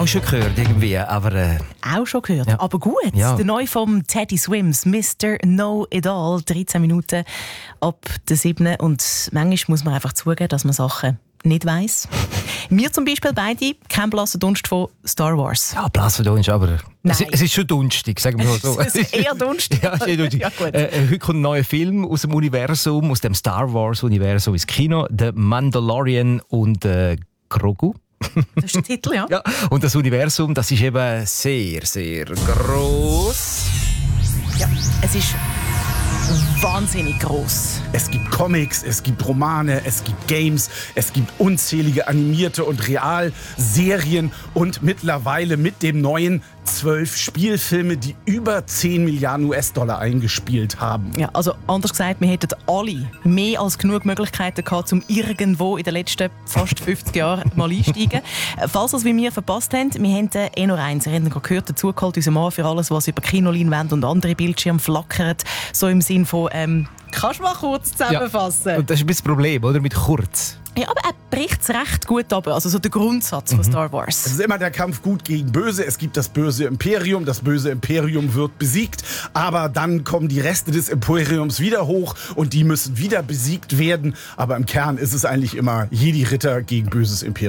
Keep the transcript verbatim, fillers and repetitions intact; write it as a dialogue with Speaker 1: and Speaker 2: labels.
Speaker 1: auch schon gehört, irgendwie, aber... Äh,
Speaker 2: auch schon gehört,
Speaker 1: ja.
Speaker 2: aber gut.
Speaker 1: Ja.
Speaker 2: Der neue vom Teddy Swims, Mister Know-It-All, dreizehn Minuten ab der siebten. Und manchmal muss man einfach zugeben, dass man Sachen nicht weiss. Wir zum Beispiel beide, kein blasser Dunst von Star Wars.
Speaker 1: ja, blasser Dunst, aber... Es,
Speaker 2: Nein.
Speaker 1: es ist schon dunstig, sagen wir mal so.
Speaker 2: Es ist eher dunstig.
Speaker 1: Ja, es ist eher dunstig.
Speaker 2: Ja, gut.
Speaker 1: Äh, heute kommt ein neuer Film aus dem Universum, aus dem Star Wars-Universum ins Kino. «The Mandalorian» und äh, «Grogu».
Speaker 2: Das ist der Titel, ja.
Speaker 1: Ja, und das Universum, das ist eben sehr, sehr gross.
Speaker 2: ja. Es ist wahnsinnig gross.
Speaker 3: Es gibt Comics, es gibt Romane, es gibt Games, es gibt unzählige animierte und Realserien und mittlerweile mit dem neuen zwölf Spielfilme, die über zehn Milliarden U S-Dollar eingespielt haben.
Speaker 2: Ja, also anders gesagt, wir hätten alle mehr als genug Möglichkeiten gehabt, um irgendwo in den letzten fast fünfzig Jahren mal einsteigen. Falls ihr es wie wir verpasst habt, wir haben den eh noch eins. Ihr habt ihn gerade gehört, dazugeholt, unser Mann für alles, was über Kinoleinwände und andere Bildschirme flackert. So im Sinn von, ähm, kannst du mal kurz zusammenfassen?
Speaker 1: Ja. Und das ist ein bisschen das Problem, oder? Mit kurz.
Speaker 2: Ja, aber er bricht es recht gut ab. Also so der Grundsatz mhm. von Star Wars.
Speaker 3: Es ist immer der Kampf gut gegen böse. Es gibt das böse Imperium. Das böse Imperium wird besiegt. Aber dann kommen die Reste des Imperiums wieder hoch und die müssen wieder besiegt werden. Aber im Kern ist es eigentlich immer Jedi-Ritter gegen böses Imperium.